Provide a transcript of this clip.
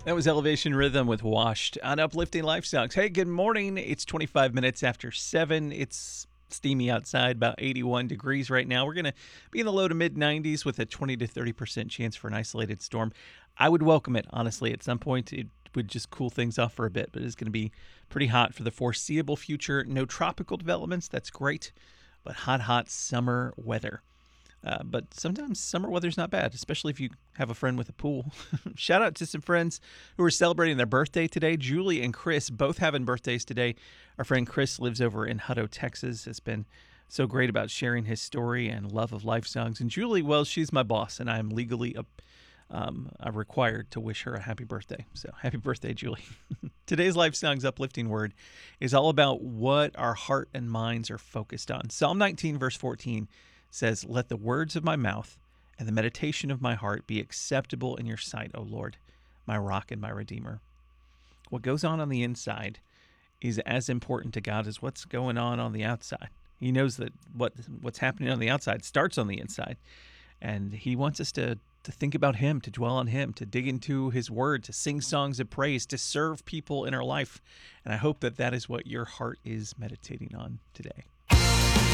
That was Elevation Rhythm with Washed on Uplifting Life Songs. Hey, good morning. It's 25 minutes after 7. It's steamy outside, about 81 degrees right now. We're going to be in the low to mid 90s with a 20 to 30% chance for an isolated storm. I would welcome it, honestly. At some point, it would just cool things off for a bit, but it's going to be pretty hot for the foreseeable future. No tropical developments. That's great, but hot summer weather. But sometimes summer weather's not bad, especially if you have a friend with a pool. Shout out to some friends who are celebrating their birthday today. Julie and Chris both having birthdays today. Our friend Chris lives over in Hutto, Texas. Has been so great about sharing his story and love of life songs. And Julie, well, she's my boss, and I'm legally required to wish her a happy birthday. So happy birthday, Julie. Today's Life Songs uplifting word is all about what our heart and minds are focused on. Psalm 19, verse 14 says, "Let the words of my mouth and the meditation of my heart be acceptable in your sight, O Lord, my rock and my redeemer." What goes on the inside is as important to God as what's going on the outside. He knows that what's happening on the outside starts on the inside, and he wants us to think about him, to dwell on him, to dig into his word, to sing songs of praise, to serve people in our life. And I hope that that is what your heart is meditating on today.